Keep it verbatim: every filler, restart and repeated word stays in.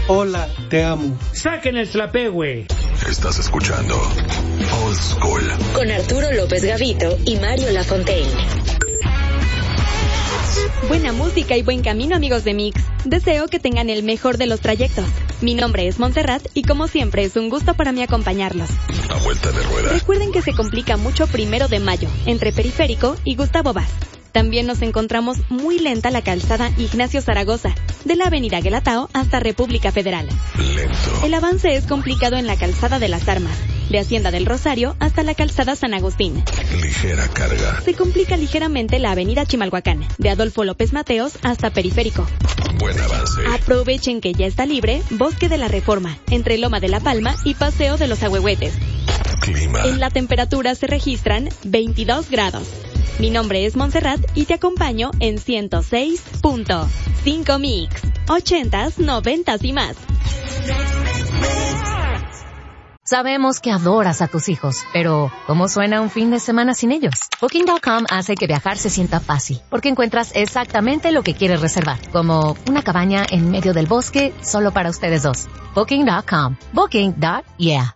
Hola, te amo. Saquen el Tlapehue. Estás escuchando Old School con Arturo López Gavito y Mario Lafontaine. Buena música y buen camino, amigos de Mix. Deseo que tengan el mejor de los trayectos. Mi nombre es Montserrat y como siempre es un gusto para mí acompañarlos. A vuelta de rueda. Recuerden que se complica mucho Primero de Mayo, entre Periférico y Gustavo Vaz. También nos encontramos muy lenta la calzada Ignacio Zaragoza, de la avenida Guelatao hasta República Federal. Lento. El avance es complicado en la calzada de las Armas, de Hacienda del Rosario hasta la calzada San Agustín. Ligera carga. Se complica ligeramente la avenida Chimalhuacán, de Adolfo López Mateos hasta Periférico. Buen avance. Aprovechen que ya está libre Bosque de la Reforma, entre Loma de la Palma y Paseo de los Ahuehuetes. Clima. En la temperatura se registran veintidós grados. Mi nombre es Montserrat y te acompaño en ciento seis punto cinco Mix, ochentas, noventas y más. Sabemos que adoras a tus hijos, pero ¿cómo suena un fin de semana sin ellos? Booking punto com hace que viajar se sienta fácil, porque encuentras exactamente lo que quieres reservar, como una cabaña en medio del bosque solo para ustedes dos. Booking punto com. Booking. Yeah.